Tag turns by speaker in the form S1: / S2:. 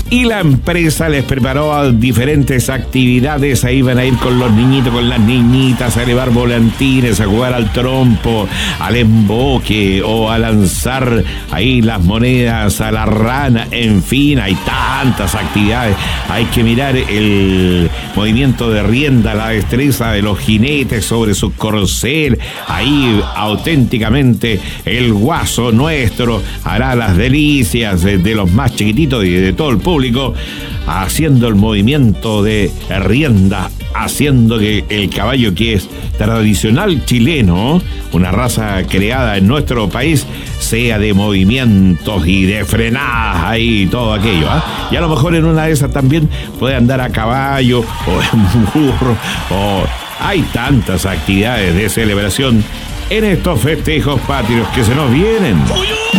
S1: y la empresa les preparó diferentes actividades. Ahí van a ir con los niñitos, con las niñitas, a elevar volantines, a jugar al trompo, al emboque o a lanzar ahí las monedas a la rana. En fin, hay tantas actividades. Hay que mirar el movimiento de rienda, la destreza de los jinetes sobre su corcel. Ahí auténticamente el guaso nuestro hará las delicias de los más chiquititos y de todo el público, haciendo el movimiento de rienda, haciendo que el caballo, que es tradicional chileno, una raza creada en nuestro país, sea de movimientos y de frenadas, ahí todo aquello, ¿eh? Y a lo mejor en una de esas también puede andar a caballo o en burro, o hay tantas actividades de celebración en estos festejos patrios que se nos vienen.